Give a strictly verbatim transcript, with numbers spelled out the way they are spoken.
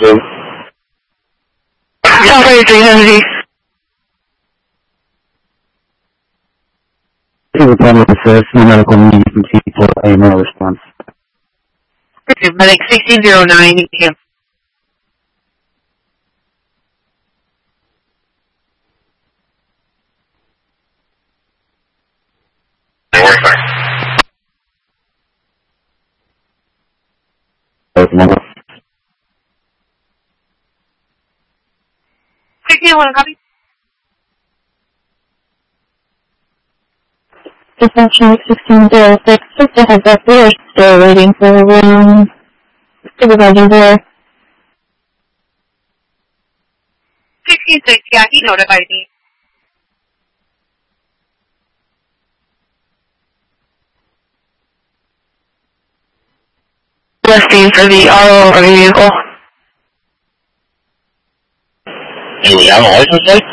two. California three seventy. Medical assist, no medical need from T for a no response. Medic sixteen zero nine, you can. sixteen one, copy. Dispatch sixteen zero six, just a heads up, we are still waiting for um, supervisor there. sixteen six, yeah, he notified me. Listing for the auto or vehicle. Hey, we have a license plate?